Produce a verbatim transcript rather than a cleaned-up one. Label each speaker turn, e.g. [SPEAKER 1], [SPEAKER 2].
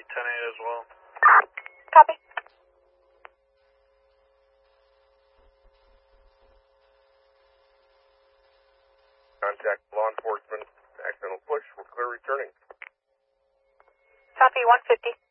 [SPEAKER 1] ten eight as well.
[SPEAKER 2] Copy.
[SPEAKER 3] Contact law enforcement. Accidental push. We're clear returning.
[SPEAKER 2] Copy, one fifty.